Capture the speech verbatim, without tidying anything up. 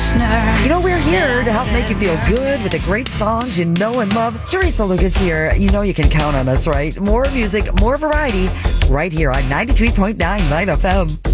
listener. You know, we're here to help make you feel good with the great songs you know and love. Teresa Lucas here. You know you can count on us, right? More music, more variety, right here on ninety-three point nine Light F M.